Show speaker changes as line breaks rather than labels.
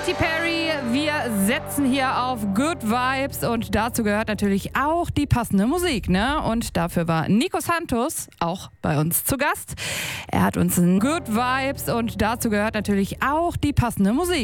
Katy Perry, wir setzen hier auf Good Vibes und dazu gehört natürlich auch die passende Musik, ne? Und dafür war Nico Santos auch bei uns zu Gast. Er hat uns ein Good Vibes und dazu gehört natürlich auch die passende Musik.